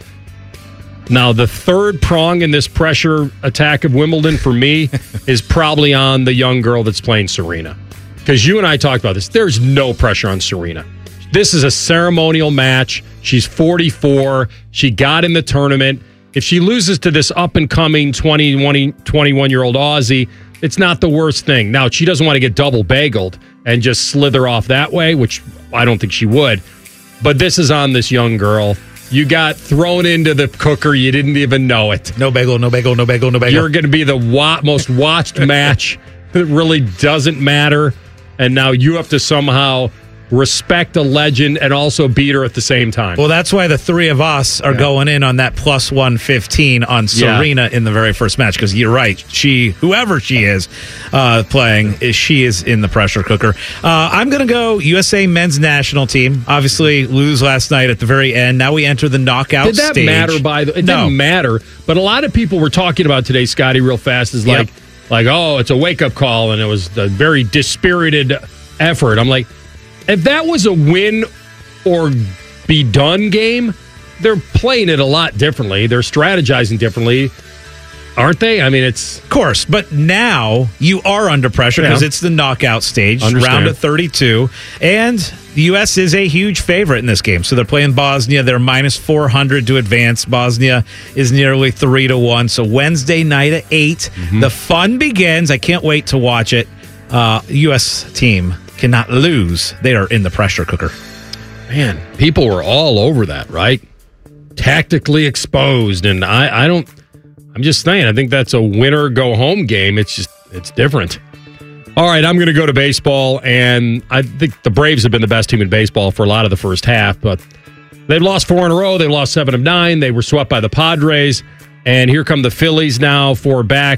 now the third prong in this pressure attack of Wimbledon for me is probably on the young girl that's playing Serena. Because you and I talked about this. There's no pressure on Serena. This is a ceremonial match. She's forty-four. She got in the tournament. If she loses to this up-and-coming twenty, twenty-one-year-old Aussie, it's not the worst thing. Now, she doesn't want to get double-bageled and just slither off that way, which I don't think she would. But this is on this young girl. You got thrown into the cooker. You didn't even know it. No bagel, no bagel, no bagel, no bagel. You're going to be the wa- most watched match. It really doesn't matter. And now you have to somehow respect a legend and also beat her at the same time. Well, that's why the three of us are Yeah. going in on that plus one fifteen on Serena Yeah. in the very first match, because you're right. She, whoever she is uh, playing, is she is in the pressure cooker. Uh, I'm going to go U S A men's national team. Obviously, lose last night at the very end. Now we enter the knockout Did that stage. matter? By the, it no. didn't matter. But a lot of people were talking about today, Scotty, real fast, is like, Yep. like, oh, it's a wake up call, and it was a very dispirited effort. I'm like, if that was a win or be done game, they're playing it a lot differently. They're strategizing differently, aren't they? I mean, it's Of course, but now you are under pressure because Yeah. it's the knockout stage, Understand. round of thirty-two, and the U S is a huge favorite in this game. So they're playing Bosnia. They're minus four hundred to advance. Bosnia is nearly three to one. So Wednesday night at eight, Mm-hmm. the fun begins. I can't wait to watch it. Uh, U S team cannot lose. They are in the pressure cooker. man, people were all over that, right? Tactically exposed, and I, I don't. I'm just saying. I think that's a winner go home game. It's just it's different. All right, I'm going to go to baseball, and I think the Braves have been the best team in baseball for a lot of the first half, but they've lost four in a row. They lost seven of nine. They were swept by the Padres, and here come the Phillies now, four back.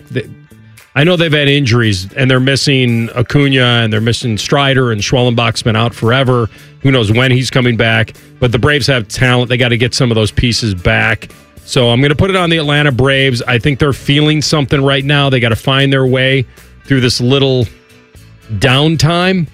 I know they've had injuries, and they're missing Acuna, and they're missing Strider, and Schwellenbach's been out forever. Who knows when he's coming back? But the Braves have talent. They got to get some of those pieces back. So I'm going to put it on the Atlanta Braves. I think they're feeling something right now. They got to find their way through this little downtime.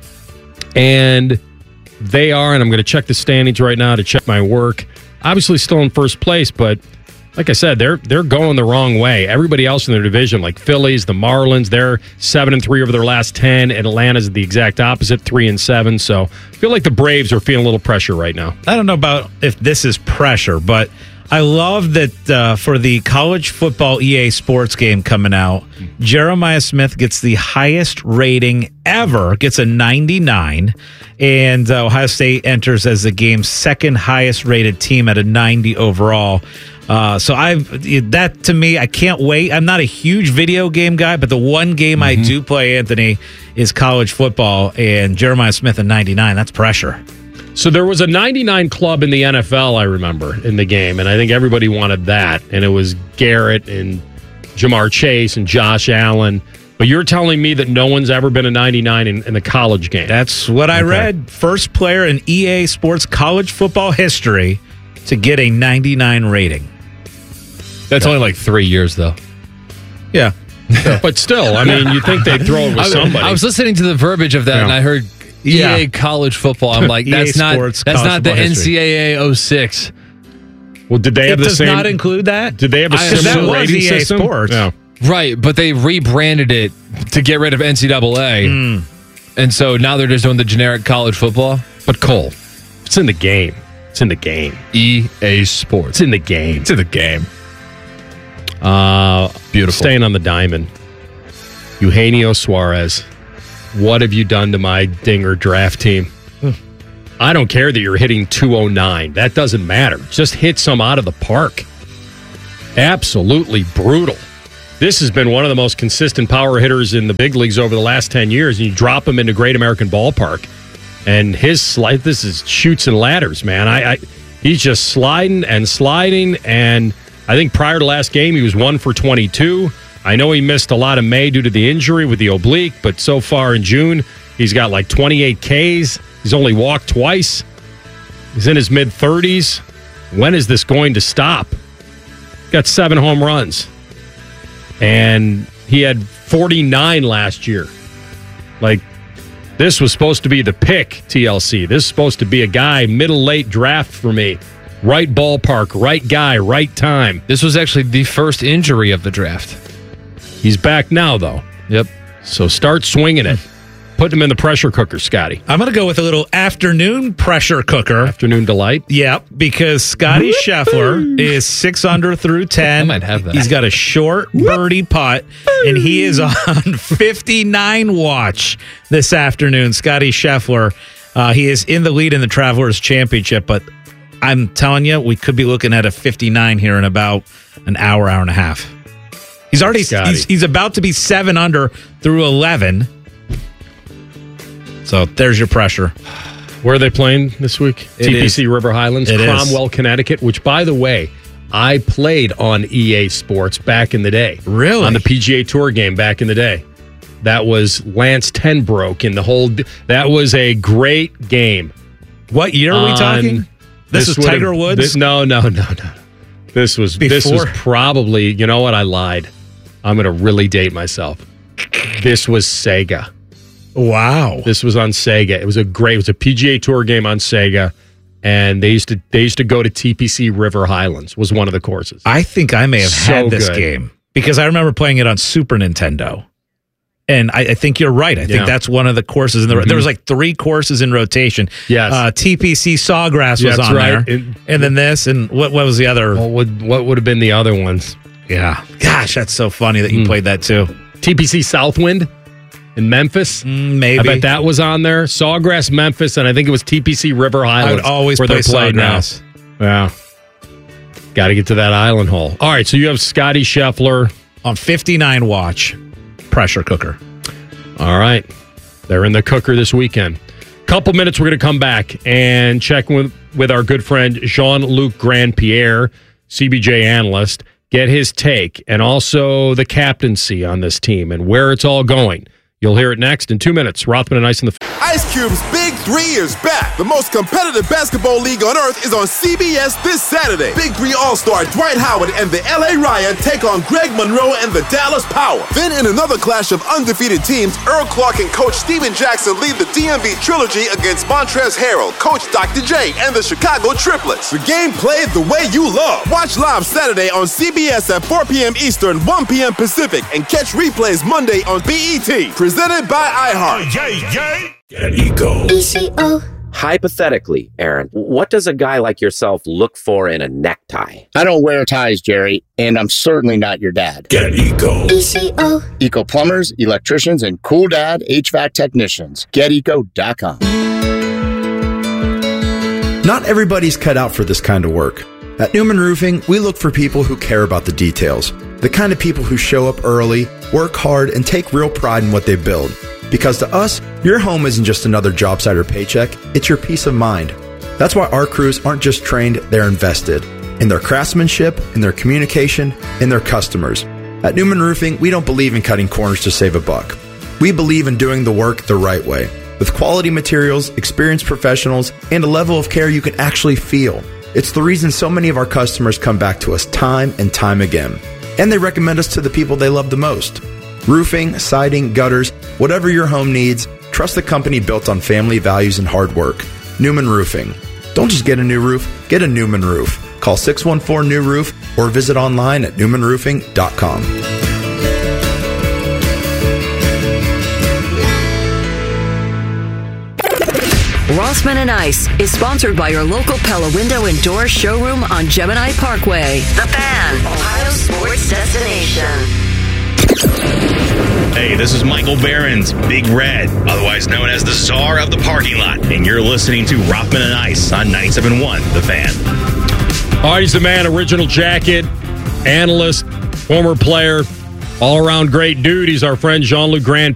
And they are, and I'm going to check the standings right now to check my work. Obviously still in first place, but like I said, they're they're going the wrong way. Everybody else in their division, like Phillies, the Marlins, they're seven and three over their last ten, and Atlanta's the exact opposite, three and seven. So I feel like the Braves are feeling a little pressure right now. I don't know about if this is pressure, but I love that uh, for the college football E A Sports game coming out, Jeremiah Smith gets the highest rating ever, gets a ninety-nine, and uh, Ohio State enters as the game's second highest rated team at a ninety overall. Uh, so I that to me, I can't wait. I'm not a huge video game guy, but the one game mm-hmm. I do play, Anthony, is college football, and Jeremiah Smith at ninety-nine. That's pressure. So there was a ninety-nine club in the N F L, I remember, in the game, and I think everybody wanted that. And it was Garrett and Jamar Chase and Josh Allen. But you're telling me that no one's ever been a ninety-nine in, in the college game. That's what I okay. read. First player in E A Sports college football history to get a ninety-nine rating. That's yeah. only like three years, though. Yeah. But still, I mean, you think they'd throw it with I, somebody. I was listening to the verbiage of that, yeah. and I heard E A yeah. college football. I'm like, that's not that's not the N C double A oh six. Well, did they it have the does same? Does not include that? Did they have a I, similar that rating was E A system? Sports. Yeah. Right, but they rebranded it to get rid of N C double A. Mm. And so now they're just doing the generic college football. But Cole, it's in the game. It's in the game. E A Sports. It's in the game. It's in the game. Uh, Beautiful. Staying on the diamond. Eugenio Suarez, what have you done to my Dinger draft team? I don't care that you're hitting two oh nine. That doesn't matter. Just hit some out of the park. Absolutely brutal. This has been one of the most consistent power hitters in the big leagues over the last ten years, and you drop him into Great American Ballpark, and his slide, this is chutes and ladders, man. I, I He's just sliding and sliding, and I think prior to last game, he was one for twenty-two. I know he missed a lot of May due to the injury with the oblique, but so far in June, he's got like twenty-eight Ks. He's only walked twice. He's in his mid-thirties. When is this going to stop? Got seven home runs. And he had forty-nine last year. Like, this was supposed to be the pick, T L C. This is supposed to be a guy, middle-late draft for me. Right ballpark, right guy, right time. This was actually the first injury of the draft. He's back now, though. Yep. So start swinging it. Put him in the pressure cooker, Scotty. I'm going to go with a little afternoon pressure cooker. Afternoon delight? Yep, because Scotty Scheffler is six under through ten. I might have that. He's got a short birdie putt, and he is on fifty-nine watch this afternoon. Scotty Scheffler, uh, he is in the lead in the Travelers Championship, but I'm telling you, we could be looking at a fifty-nine here in about an hour, hour and a half. He's already he's, he's about to be seven under through eleven. So there's your pressure. Where are they playing this week? It T P C is. River Highlands, it Cromwell, is. Connecticut, which, by the way, I played on E A Sports back in the day. Really? On the P G A Tour game back in the day. That was Lance Tenbrook in the whole... That was a great game. What year are we talking? This, this is Tiger Woods? This, no, no, no, no. This was, Before? this was probably... You know what? I lied. I'm going to really date myself. This was Sega. Wow. This was on Sega. It was a great, it was a P G A Tour game on Sega, and they used to they used to go to T P C River Highlands, was one of the courses. I think I may have So had this good. game because I remember playing it on Super Nintendo. And I, I think you're right. I think Yeah. that's one of the courses. In the, Mhm. There was like three courses in rotation. Yes. Uh, T P C Sawgrass was That's on right. there. It- and then this, and what, what was the other? What would what would have been the other ones? Yeah. Gosh, that's so funny that you Mm. played that too. T P C Southwind in Memphis. Mm, maybe. I bet that was on there. Sawgrass, Memphis, and I think it was T P C River I Highlands. would always where play they're played now. Sawgrass. Yeah. Got to get to that island hole. All right, so you have Scotty Scheffler on fifty-nine watch pressure cooker. All right. They're in the cooker this weekend. Couple minutes, we're going to come back and check with, with our good friend Jean-Luc Grandpierre, C B J analyst, get his take and also the captaincy on this team and where it's all going. You'll hear it next in two minutes. Rothman and Ice in the... Ice Cube's Big Three is back. The most competitive basketball league on earth is on C B S this Saturday. Big Three All-Star Dwight Howard and the L A Ryan take on Greg Monroe and the Dallas Power. Then in another clash of undefeated teams, Earl Clark and Coach Steven Jackson lead the D M V trilogy against Montrezl Harrell, Coach Doctor J, and the Chicago Triplets. The game played the way you love. Watch live Saturday on C B S at four p.m. Eastern, one p.m. Pacific, and catch replays Monday on B E T. Presented by iHeart. Yay, yay. Get Eco. E C O. Hypothetically, Aaron, what does a guy like yourself look for in a necktie? I don't wear ties, Jerry, and I'm certainly not your dad. Get Eco. E C O. Eco plumbers, electricians, and cool dad H V A C technicians. Get eco dot com. Not everybody's cut out for this kind of work. At Newman Roofing, we look for people who care about the details. The kind of people who show up early, work hard, and take real pride in what they build. Because to us, your home isn't just another job site or paycheck, it's your peace of mind. That's why our crews aren't just trained, they're invested in their craftsmanship, in their communication, in their customers. At Newman Roofing, we don't believe in cutting corners to save a buck. We believe in doing the work the right way, with quality materials, experienced professionals, and a level of care you can actually feel. It's the reason so many of our customers come back to us time and time again. And they recommend us to the people they love the most. Roofing, siding, gutters, whatever your home needs, trust the company built on family values and hard work. Newman Roofing. Don't just get a new roof, get a Newman roof. Call six one four, N E W roof or visit online at newman roofing dot com. Rossman and Ice is sponsored by your local Pella Window and Door showroom on Gemini Parkway. The Fan, Ohio sports destination. Hey, this is Michael Behrens, Big Red, otherwise known as the czar of the parking lot, and you're listening to Rothman and Ice on ninety-seven point one, The Fan. All right, he's the man, original jacket, analyst, former player, all-around great dude. He's our friend Jean-Luc Grand